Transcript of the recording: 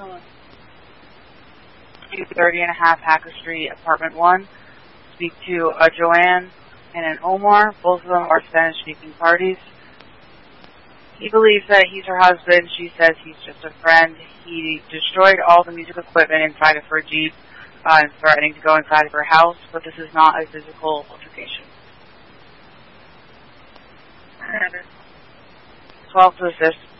230 and a half Hacker Street, Apartment 1. Speak to Joanne and an Omar. Both of them are Spanish-speaking parties. He believes that he's her husband. She says he's just a friend. He destroyed all the music equipment inside of her Jeep and threatening to go inside of her house, but this is not a physical altercation. 12 to assist.